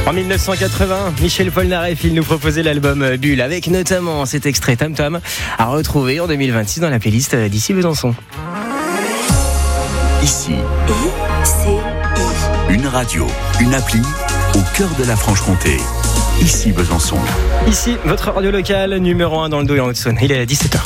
En 1980, Michel Polnareff, il nous proposait l'album Bulle, avec notamment cet extrait Tam Tam à retrouver en 2026 dans la playlist d'Ici Besançon. Ici, une radio, une appli au cœur de la Franche-Comté. Ici Besançon. Ici, votre radio locale, numéro 1 dans le Doubs et en Haute-Saône. Il est à 17h.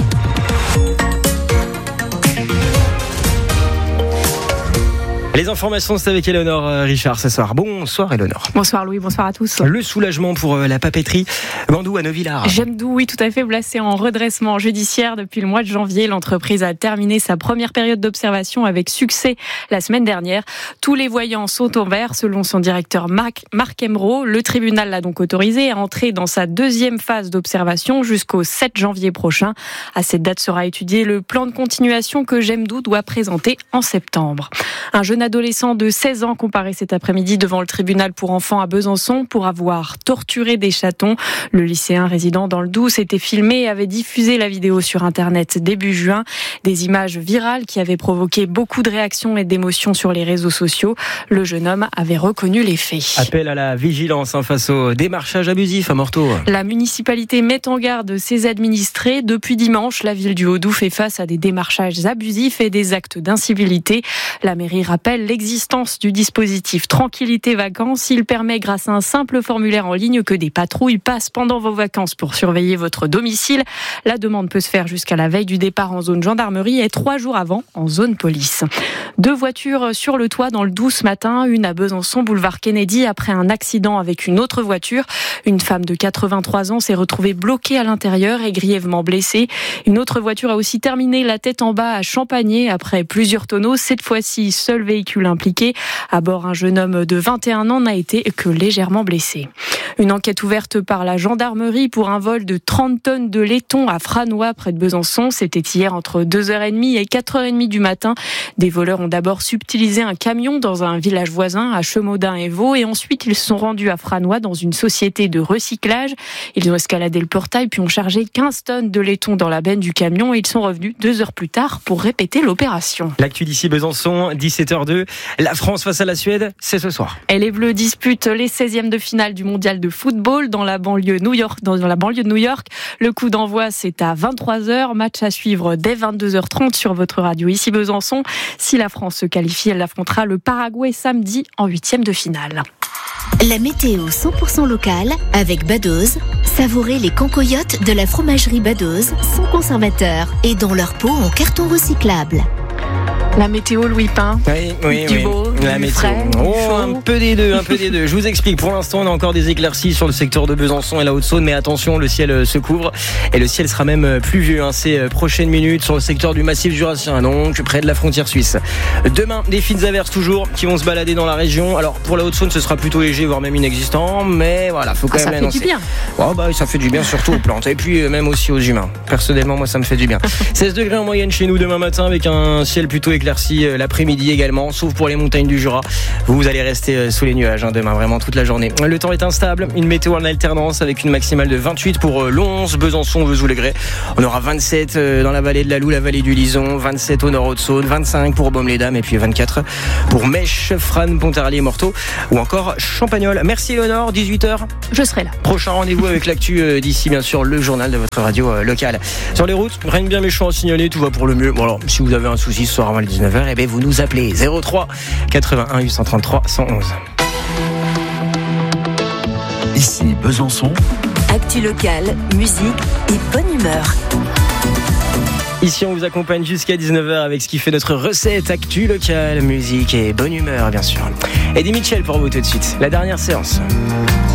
Les informations, c'est avec Éléonore Richard ce soir. Bonsoir Éléonore. Bonsoir Louis, bonsoir à tous. Le soulagement pour la papeterie Bandou à Neuvillars. Gemdou, oui, tout à fait, placé en redressement judiciaire depuis le mois de janvier. L'entreprise a terminé sa première période d'observation avec succès la semaine dernière. Tous les voyants sont au vert, selon son directeur Marc Emeraude. Le tribunal l'a donc autorisé à entrer dans sa deuxième phase d'observation jusqu'au 7 janvier prochain. À cette date sera étudié le plan de continuation que Gemdou doit présenter en septembre. Un jeune adolescent de 16 ans comparaît cet après-midi devant le tribunal pour enfants à Besançon pour avoir torturé des chatons. Le lycéen résident dans le Doubs s'était filmé et avait diffusé la vidéo sur Internet début juin. Des images virales qui avaient provoqué beaucoup de réactions et d'émotions sur les réseaux sociaux. Le jeune homme avait reconnu les faits. Appel à la vigilance face au démarchage abusif à Morteau. La municipalité met en garde ses administrés. Depuis dimanche, la ville du Haut-Doubs fait face à des démarchages abusifs et des actes d'incivilité. La mairie rappelle l'existence du dispositif Tranquillité Vacances. Il permet, grâce à un simple formulaire en ligne, que des patrouilles passent pendant vos vacances pour surveiller votre domicile. La demande peut se faire jusqu'à la veille du départ en zone gendarmerie et 3 jours avant en zone police. 2 voitures sur le toit dans le Doubs ce matin, une à Besançon, boulevard Kennedy, après un accident avec une autre voiture. Une femme de 83 ans s'est retrouvée bloquée à l'intérieur et grièvement blessée. Une autre voiture a aussi terminé la tête en bas à Champagné après plusieurs tonneaux. Cette fois-ci, seul véhicule impliqué. À bord, un jeune homme de 21 ans n'a été que légèrement blessé. Une enquête ouverte par la gendarmerie pour un vol de 30 tonnes de laiton à Franois, près de Besançon. C'était hier entre 2h30 et 4h30 du matin. Des voleurs ont d'abord subtilisé un camion dans un village voisin à Chemaudin et Vaux et ensuite ils se sont rendus à Franois dans une société de recyclage. Ils ont escaladé le portail puis ont chargé 15 tonnes de laiton dans la benne du camion et ils sont revenus 2 heures plus tard pour répéter l'opération. L'actu d'ici Besançon, 17h02. La France face à la Suède, c'est ce soir. Et les Bleus disputent les 16e de finale du mondial de football dans la banlieue de New York. Le coup d'envoi, c'est à 23h. Match à suivre dès 22h30 sur votre radio ici Besançon. Si la France se qualifie, elle affrontera le Paraguay samedi en 8e de finale. La météo 100% locale avec Badoz. Savourez les cancoyotes de la fromagerie Badoz, sans conservateur et dans leur pot en carton recyclable. La météo, Louis Pain. Oui. Beau, la météo. frais, un peu des deux. Je vous explique. Pour l'instant, on a encore des éclaircies sur le secteur de Besançon et la Haute-Saône, mais attention, le ciel se couvre et le ciel sera même pluvieux ces prochaines minutes sur le secteur du massif jurassien, donc près de la frontière suisse. Demain, des fines averses toujours qui vont se balader dans la région. Alors pour la Haute-Saône, ce sera plutôt léger, voire même inexistant, mais voilà, faut quand même l'annoncer. Ça fait du bien. Ça fait du bien surtout aux plantes et puis même aussi aux humains. Personnellement, moi, ça me fait du bien. 16 degrés en moyenne chez nous demain matin avec un ciel plutôt éclairci l'après-midi également, sauf pour les montagnes du Jura. Vous allez rester sous les nuages demain, vraiment toute la journée. Le temps est instable, une météo en alternance avec une maximale de 28 pour Lons, Besançon, Vesoul-les-Grès. On aura 27 dans la vallée de la Loue, la vallée du Lison, 27 au nord Haute-Saône, 25 pour Baume-les-Dames et puis 24 pour Mèche, Frane, Pontarlier, Morteau ou encore Champagnole. Merci Éléonore, 18h. Je serai là. Prochain rendez-vous avec l'actu d'ici, bien sûr, le journal de votre radio locale. Sur les routes, rien de bien méchant à signaler, tout va pour le mieux. Bon alors, si vous avez un souci ce soir avant le 19h, vous nous appelez 03 81 833 111. Ici Besançon. Actu locale, musique et bonne humeur. Ici, on vous accompagne jusqu'à 19h avec ce qui fait notre recette actu locale, musique et bonne humeur, bien sûr. Eddie Mitchell pour vous tout de suite. La dernière séance.